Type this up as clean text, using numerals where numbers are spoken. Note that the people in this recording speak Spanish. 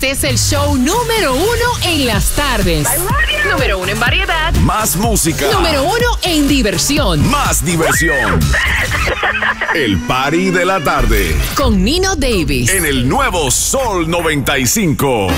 Este es el show número 1 en las tardes. Número 1 en variedad. Más música. Número 1 en diversión. Más diversión. El Party de la Tarde. Con Nino Davis. En el nuevo Sol 95.